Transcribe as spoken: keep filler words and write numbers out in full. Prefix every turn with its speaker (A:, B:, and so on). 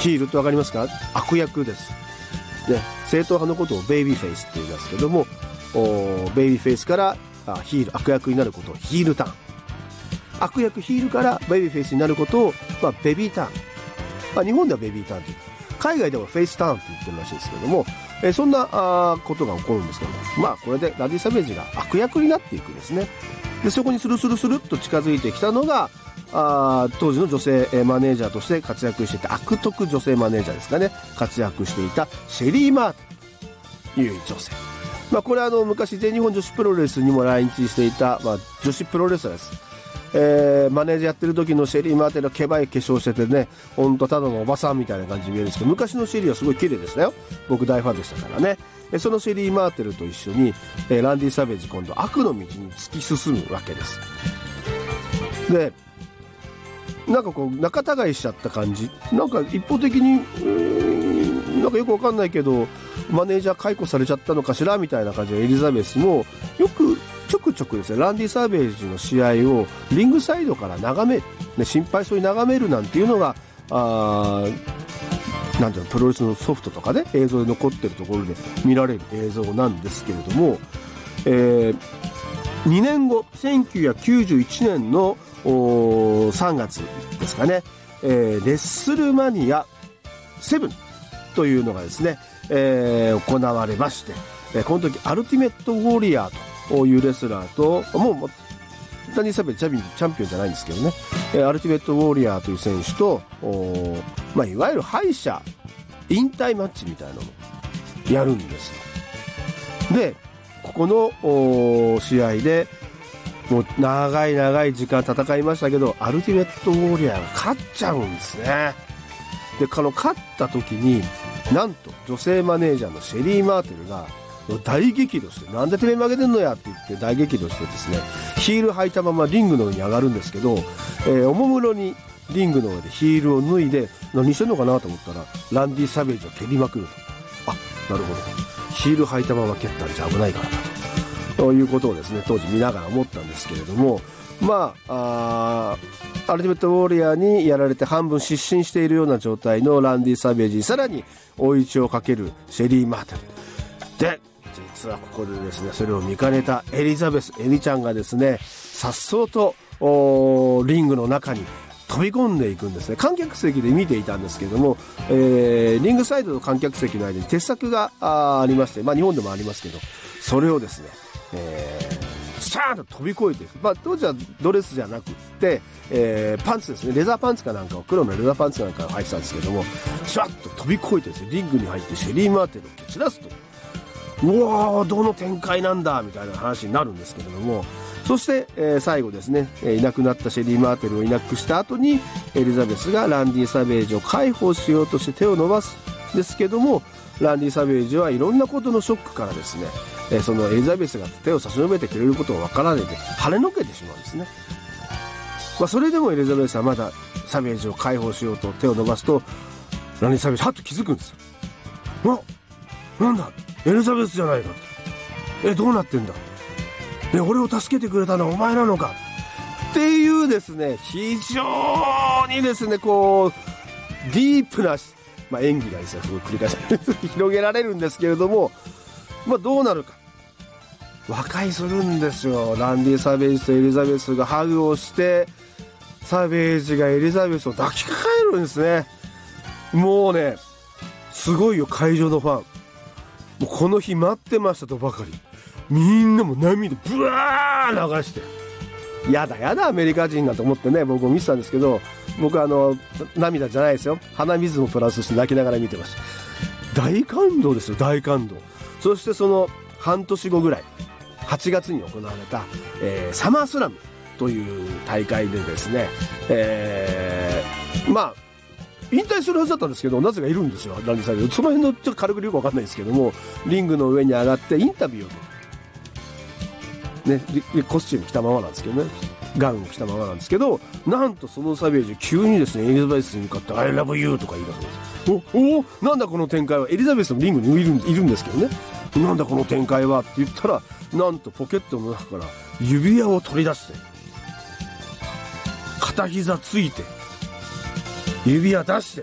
A: ヒールってわかりますか？悪役です。ね、正統派のことをベイビーフェイスって言いますけども、ベイビーフェイスからあヒール、悪役になることをヒールターン。悪役ヒールからベイビーフェイスになることを、まあ、ベビーターン。まあ、日本ではベビーターンって言う。海外ではフェイスターンって言ってるらしいですけども、えー、そんなあことが起こるんですけども、まあこれでランディ・サベージが悪役になっていくんですね。で、そこにスルスルスルっと近づいてきたのが、あ当時の女性マネージャーとして活躍していた、悪徳女性マネージャーですかね、活躍していたシェリー・マーテンという女性。まあこれはあの昔全日本女子プロレスにも来日していた、まあ、女子プロレスラーです。えー、マネージャーやってる時のシェリー・マーテンのケバい化粧しててね、ほんとただのおばさんみたいな感じに見えるんですけど、昔のシェリーはすごい綺麗でしたよ。僕大ファンでしたからね。えそのシェリー・マーテルと一緒に、えー、ランディ・サベージ今度悪の道に突き進むわけです。で、なんかこう仲違いしちゃった感じ、なんか一方的にうーんなんかよくわかんないけどマネージャー解雇されちゃったのかしらみたいな感じで、エリザベスもよくちょくちょくですね、ランディ・サーベージの試合をリングサイドから眺める、ね、心配そうに眺めるなんていうのが、あなんていうの、プロレスのソフトとかね、映像で残ってるところで見られる映像なんですけれども、えー、にねんご、せんきゅうひゃくきゅうじゅういちねんのさんがつですかね、えー、レッスルマニアセブンというのがですね、えー、行われまして、えー、この時アルティメットウォリアーというレスラーと、もうランディ・サベージチャンピオンじゃないんですけどね、えー、アルティメットウォリアーという選手と、まあ、いわゆる敗者引退マッチみたいなのをやるんですよ。で、ここの試合でもう長い長い時間戦いましたけど、アルティメットウォリアーが勝っちゃうんですね。で、この勝った時になんと女性マネージャーのシェリー・マーテルが大激怒して、なんでてめえ負けてんのやって言って大激怒してですね、ヒール履いたままリングの上に上がるんですけど、えー、おもむろにリングの上でヒールを脱いで何してんのかなと思ったら、ランディ・サベージを蹴りまくると。あ、なるほど、ヒール履いたまま蹴ったんじゃ危ないからだと、ということをですね、当時見ながら思ったんですけれども、まあ、あアルティメットウォーリアーにやられて半分失神しているような状態のランディ・サベージにさらに追い打ちをかけるシェリー・マーテルで、実はここでですね、それを見かねたエリザベス、エリちゃんがですね、さっそうとリングの中に飛び込んでいくんですね。観客席で見ていたんですけれども、えー、リングサイドと観客席の間に鉄柵が あ, ありまして、まあ日本でもありますけど、それをですね、えー、スャーンと飛び越えていく。まあ当時はドレスじゃなくって、えー、パンツですね、レザーパンツかなんかを、黒のレザーパンツかなんかを履いてたんですけども、シャッと飛び越えてですね、リングに入ってシェリー・マーテルを蹴散らすと。うわー、どの展開なんだみたいな話になるんですけれども、そして、えー、最後ですね、えー、いなくなったシェリー・マーテルをいなくした後にエリザベスがランディ・サベージを介抱しようとして手を伸ばすんですけども、ランディ・サベージはいろんなことのショックからですね、えー、そのエリザベスが手を差し伸べてくれることをわからないで跳ねのけてしまうんですね。まあ、それでもエリザベスはまだサベージを介抱しようと手を伸ばすと、ランディ・サベージはっと気づくんですよ。あ、なんだエリザベスじゃないか。え、どうなってんだ。え、俺を助けてくれたのはお前なのか。っていうですね、非常にですね、こう、ディープな、まあ、演技がですね、すごい繰り返し広げられるんですけれども、まあ、どうなるか。和解するんですよ。ランディ・サベージとエリザベスがハグをして、サベージがエリザベスを抱きかかえるんですね。もうね、すごいよ、会場のファン。もうこの日待ってましたとばかり、みんなも涙ブワー流して、やだやだアメリカ人なんて思ってね、僕も見てたんですけど、僕はあの涙じゃないですよ、鼻水もプラスして泣きながら見てました。大感動ですよ、大感動。そしてその半年後ぐらい、はちがつに行われた、えー、サマースラムという大会でですね、えー、まあ引退するはずだったんですけど、なぜかいるんですよ、ランディ・サベージ。その辺のちょっと軽くよくわかんないですけども、リングの上に上がってインタビューを受けて、ね、コスチューム着たままなんですけどね、ガウンを着たままなんですけど、なんとそのサベージ急にですね、エリザベスに向かって I love you とか言い出すんです。おお、なんだこの展開は。エリザベスのリングにいるん、いるんですけどね、なんだこの展開はって言ったら、なんとポケットの中から指輪を取り出して、片膝ついて指輪出して